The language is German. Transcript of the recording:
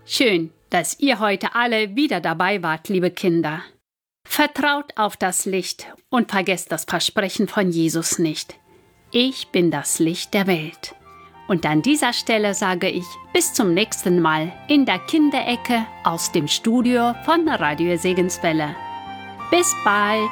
Schön, dass ihr heute alle wieder dabei wart, liebe Kinder. Vertraut auf das Licht und vergesst das Versprechen von Jesus nicht. Ich bin das Licht der Welt. Und an dieser Stelle sage ich bis zum nächsten Mal in der Kinderecke aus dem Studio von Radio Segenswelle. Bis bald!